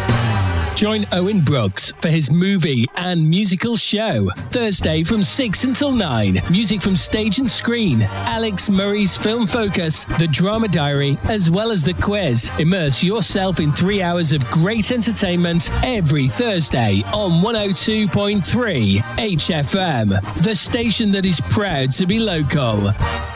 Join Owen Brooks for his movie and musical show. Thursday from 6 until 9. Music from stage and screen. Alex Murray's Film Focus, The Drama Diary, as well as the quiz. Immerse yourself in 3 hours of great entertainment every Thursday on 102.3 HFM. The station that is proud to be local.